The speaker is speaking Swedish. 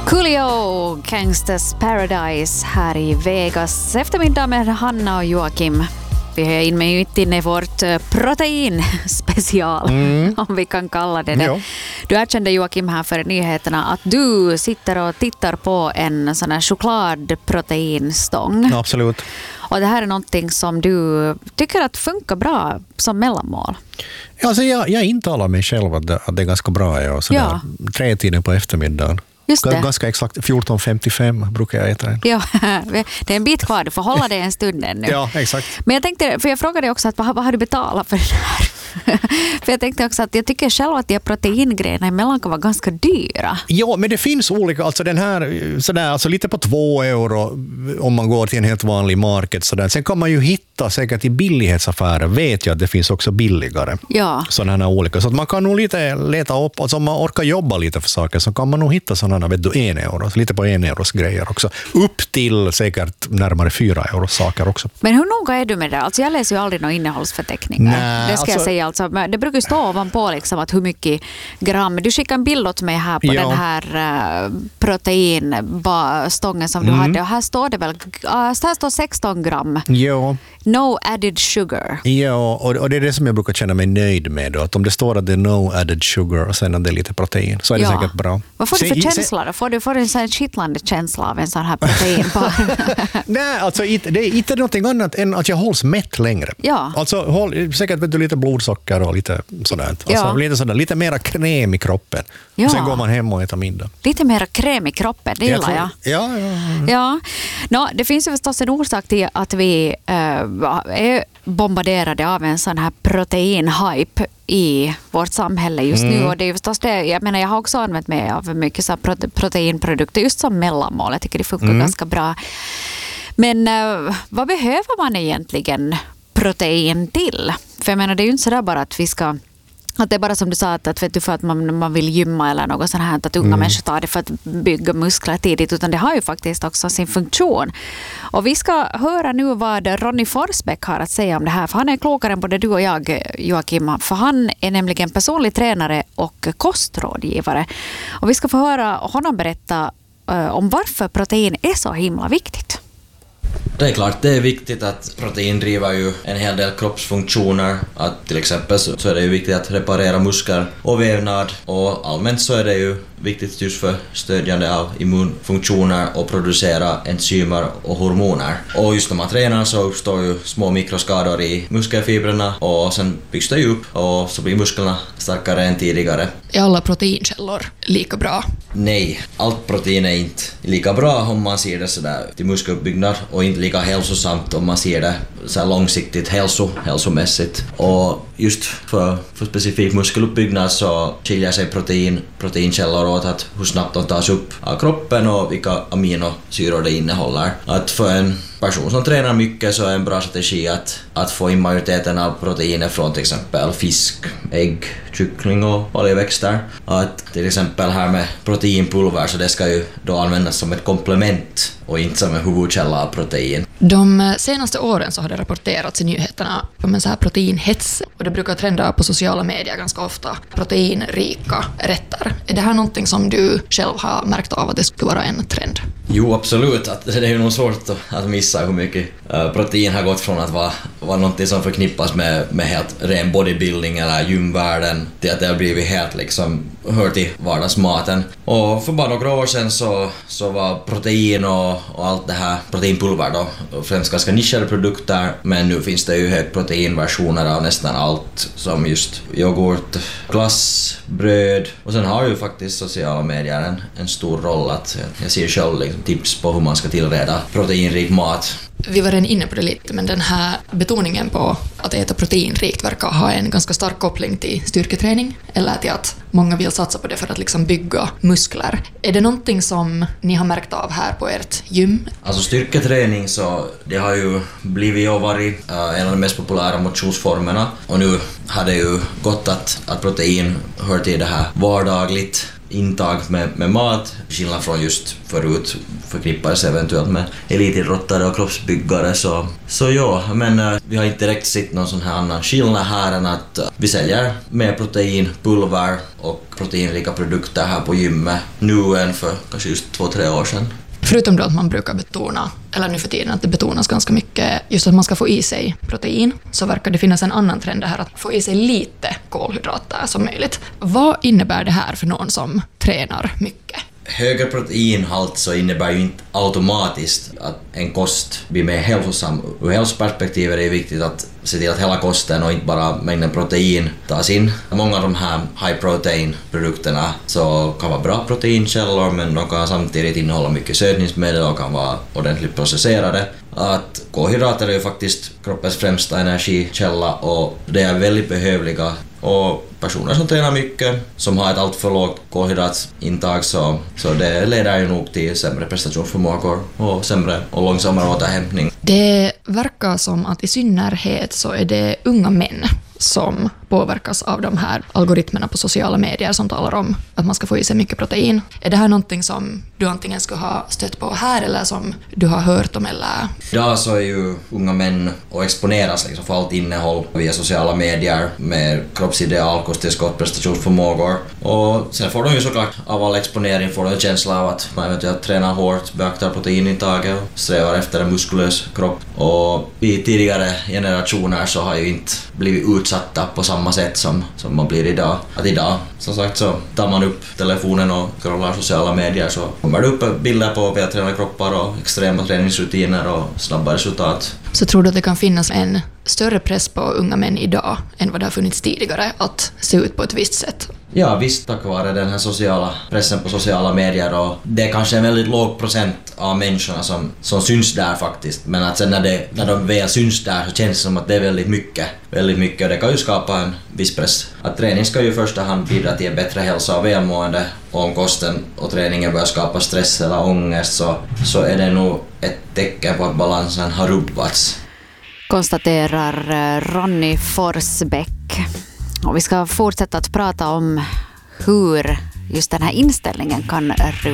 Coolio, Gangsters Paradise här i Vegas. Eftermiddag med Hanna och Joakim. Vi är inne i vårt proteinspecial, om vi kan kalla det. Ja. Du erkände, Joakim, här för nyheterna att du sitter och tittar på en sån här chokladproteinstång. Absolut. Och det här är någonting som du tycker att funkar bra som mellanmål. Alltså jag intalar mig själv att det är ganska bra. Ja, sådär 3-tiden på eftermiddagen. Just det. Ganska exakt 14.55 brukar jag äta den. Ja, det är en bit kvar. Du får hålla det en stund ännu. Ja, exakt. Men jag tänkte, för jag frågade också att vad har du betalat för det här? För jag tänkte också att jag tycker själv att de här proteingrejerna emellan kan vara ganska dyra. Ja, men det finns olika, alltså den här sådär, alltså lite på 2 euro om man går till en helt vanlig market sådär. Sen kan man ju hitta säkert i billighetsaffärer, vet jag att det finns också billigare. Ja. Sådana här olika, så att man kan nog lite leta upp, alltså om man orkar jobba lite för saker så kan man nog hitta sådana, vet du, 1 euro, lite på 1 euros grejer också. Upp till säkert närmare 4 euros saker också. Men hur noga är du med det? Alltså jag läser ju aldrig någon innehållsförteckningar. Nej, det ska jag säga. Alltså, det brukar stå ovanpå liksom att hur mycket gram. Du skickar en bild åt mig här på den här proteinstången som du hade. Och här står det väl, här står 16 gram. Ja. No added sugar. Ja, och det är det som jag brukar känna mig nöjd med då. Att om det står att det är no added sugar och sen att det är lite protein så är det säkert bra. Vad får du för känsla då? Får du en sån här kittlande känsla av en sån här proteinbar? Nej, alltså det är inte någonting annat än att jag hålls mätt längre. Ja. Alltså säkert vet du, lite blodsocker och lite sådär. Alltså, lite mera kräm i kroppen. Ja. Och sen går man hem och äter middag. Lite mer kräm i kroppen, det gillar jag. Ja. Det finns ju förstås en orsak till att vi är bombarderade av en sån här proteinhype i vårt samhälle just nu. Och det är ju förstås det, jag menar, jag har också använt mig av mycket så proteinprodukter just som mellanmål. Jag tycker det funkar ganska bra. Men vad behöver man egentligen protein till? För jag menar, det är ju inte sådär bara att vi ska... Att det är bara som du sa, att vet du, för att man vill gymma eller något sånt här, att unga människor tar det för att bygga muskler tidigt, utan det har ju faktiskt också sin funktion. Och vi ska höra nu vad Ronny Forsbäck har att säga om det här, för han är klokare än både du och jag, Joakim, för han är nämligen personlig tränare och kostrådgivare. Och vi ska få höra honom berätta om varför protein är så himla viktigt. Det är klart, det är viktigt att protein driver ju en hel del kroppsfunktioner. Att till exempel så är det ju viktigt att reparera muskler och vävnad, och allmänt så är det ju viktigt just för stödjande av immunfunktioner och producera enzymer och hormoner. Och just när man tränar så uppstår ju små mikroskador i muskelfibrerna och sen byggs det upp och så blir musklerna starkare än tidigare. Är alla proteinkällor lika bra? Nej, allt protein är inte lika bra om man ser det sådär till muskeluppbyggnad, och inte lika hälsosamt om man ser det så långsiktigt hälsomässigt. Och just för specifik muskeluppbyggnad så skiljer sig proteinkällor åt att hur snabbt de tas upp av kroppen och vilka aminosyror det innehåller. Att för en person som tränar mycket så är en bra strategi att få in majoriteten av proteiner från till exempel fisk, ägg, kyckling och oljeväxter. Att till exempel här med proteinpulver, så det ska ju då användas som ett komplement och inte som en huvudkälla av protein. De senaste åren så har det rapporterats i nyheterna om en så här proteinhets, och det brukar trenda på sociala medier ganska ofta. Proteinrika rätter. Är det här någonting som du själv har märkt av att det skulle vara en trend? Jo, absolut. Det är ju nog svårt att missa hur mycket protein har gått från att vara någonting som förknippas med helt ren bodybuilding eller gymvärlden till att det har blivit helt liksom hör till vardagsmaten. Och för bara några år sedan så var protein och allt det här proteinpulver då främst ganska nischade produkter, men nu finns det ju högproteinversioner av nästan allt, som just yoghurt, glass, bröd, och sen har ju faktiskt sociala medier en stor roll. Att jag ser själv liksom tips på hur man ska tillreda proteinrik mat. Vi var redan inne på det lite, men den här betoningen på att äta proteinrikt verkar ha en ganska stark koppling till styrketräning, eller till att många vill satsa på det för att liksom bygga muskler. Är det någonting som ni har märkt av här på ert gym? Alltså styrketräning, så det har ju blivit och varit en av de mest populära motionsformerna, och nu har det ju gått att protein hör till det här vardagligt. intag med mat, skillnad från just förut förknippades eventuellt med elitidrottare och kroppsbyggare. Så ja, men vi har inte direkt sett någon sån här annan skillnad här än att vi säljer mer proteinpulver och proteinrika produkter här på gymmet nu än för kanske just 2-3 år sedan. Förutom då att man brukar betona, eller nu för tiden att det betonas ganska mycket, just att man ska få i sig protein, så verkar det finnas en annan trend här att få i sig lite kolhydrater som möjligt. Vad innebär det här för någon som tränar mycket? Högre proteinhalt så innebär ju inte automatiskt att en kost blir mer hälsosam. Ur hälsoperspektiv är det viktigt att se till att hela kosten och inte bara mängden protein tas in. Många av de här high protein produkterna så kan vara bra proteinkällor, men de kan samtidigt innehålla mycket sötningsmedel och kan vara ordentligt processerade. Att kolhydrater är ju faktiskt kroppens främsta energikälla och det är väldigt behövliga. Och personer som tränar mycket, som har ett allt för lågt kolhydratintag, så det leder ju nog till sämre prestationsförmågor och sämre och långsammare återhämtning. Det verkar som att i synnerhet så är det unga män som påverkas av de här algoritmerna på sociala medier som talar om att man ska få i sig mycket protein. Är det här någonting som du antingen skulle ha stött på här eller som du har hört om? Eller? Idag så är ju unga män och exponeras liksom för allt innehåll via sociala medier med kroppsideal, kosttillskott, prestationsförmågor. Och sen får de ju såklart av all exponering får de en känsla av att man eventuellt tränar hårt, beaktar proteinintaget och strävar efter en muskulös kropp. Och i tidigare generationer så har ju inte blivit utsatta på samma sätt som man blir idag. Att idag, som sagt, så tar man upp telefonen och scrollar sociala medier så kommer det upp bilder på vältränade kroppar och extrema träningsrutiner och snabba resultat. Så tror du att det kan finnas en större press på unga män idag än vad det har funnits tidigare att se ut på ett visst sätt? Ja, visst, tack vare den här sociala pressen på sociala medier, och det är kanske en väldigt låg procent av människorna som syns där faktiskt, men att sen när de väl syns där så känns det som att det är väldigt mycket, och det kan ju skapa en viss press. Att träning ska ju i första hand bidra till en bättre hälsa och välmående, och om kosten och träningen börjar skapa stress eller ångest så är det nog ett tecken på att balansen har rubbats. Konstaterar Ronny Forsbäck. Och vi ska fortsätta att prata om hur just den här inställningen kan